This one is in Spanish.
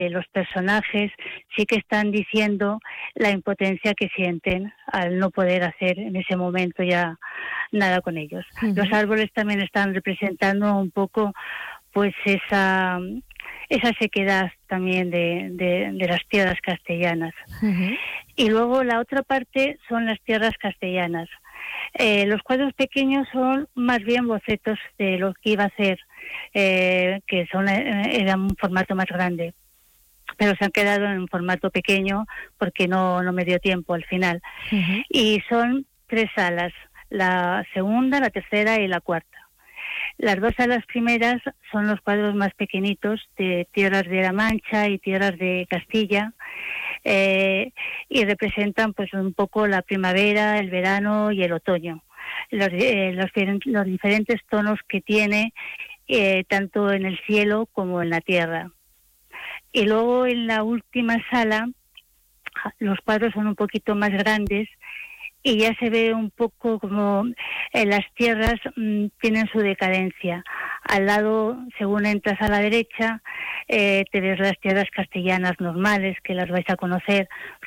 los personajes sí que están diciendo la impotencia que sienten al no poder hacer en ese momento ya nada con ellos. Los árboles también están representando un poco pues esa sequedad también de las tierras castellanas. Y luego la otra parte son las tierras castellanas. Los cuadros pequeños son más bien bocetos de lo que iba a hacer, que era un formato más grande, pero se han quedado en un formato pequeño porque no me dio tiempo al final. Y son 3 salas, la segunda, la tercera y la cuarta. Las 2 salas primeras son los cuadros más pequeñitos de tierras de La Mancha y tierras de Castilla, y representan pues un poco la primavera, el verano y el otoño, los diferentes tonos que tiene tanto en el cielo como en la tierra. Y luego en la última sala los cuadros son un poquito más grandes y ya se ve un poco como las tierras tienen su decadencia. Al lado, según entras a la derecha, te ves las tierras castellanas normales, que las vais a conocer,